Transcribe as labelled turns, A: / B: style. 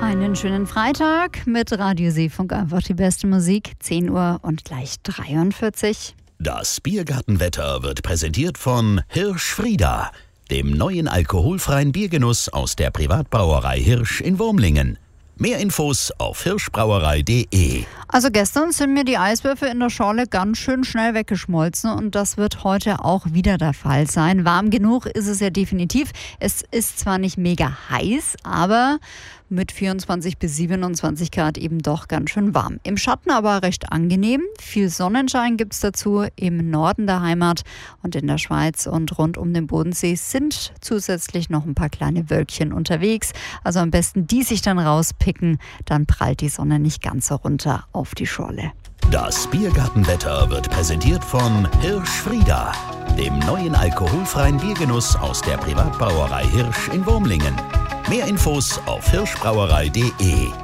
A: Einen schönen Freitag mit Radio Seefunk, einfach die beste Musik. 10 Uhr und gleich 43.
B: Das Biergartenwetter wird präsentiert von Hirsch Frieda, dem neuen alkoholfreien Biergenuss aus der Privatbrauerei Hirsch in Wurmlingen. Mehr Infos auf hirschbrauerei.de.
A: Also gestern sind mir die Eiswürfel in der Schorle ganz schön schnell weggeschmolzen und das wird heute auch wieder der Fall sein. Warm genug ist es ja definitiv. Es ist zwar nicht mega heiß, aber mit 24 bis 27 Grad eben doch ganz schön warm. Im Schatten aber recht angenehm. Viel Sonnenschein gibt es dazu im Norden der Heimat und in der Schweiz und rund um den Bodensee sind zusätzlich noch ein paar kleine Wölkchen unterwegs. Also am besten die sich dann rauspicken, dann prallt die Sonne nicht ganz so runter auf die Schorle.
B: Das Biergartenwetter wird präsentiert von Hirsch Frieda, dem neuen alkoholfreien Biergenuss aus der Privatbrauerei Hirsch in Wurmlingen. Mehr Infos auf hirschbrauerei.de.